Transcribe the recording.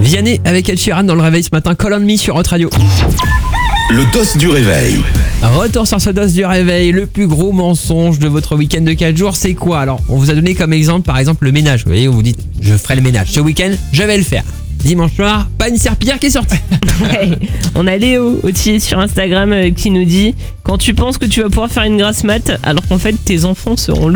Vianney avec Ed Sheeran dans le réveil ce matin. Call on me sur Hot Radio. Le dos du réveil. Retour sur ce dos du réveil. Le plus gros mensonge de votre week-end de 4 jours, c'est quoi? Alors, on vous a donné comme exemple, par exemple, le ménage. Vous voyez, vous dites, je ferai le ménage. Ce week-end, je vais le faire. Dimanche soir, pas une serpillière qui est sortie. Ouais. On a Léo aussi sur Instagram qui nous dit: quand tu penses que tu vas pouvoir faire une grasse mat alors qu'en fait tes enfants seront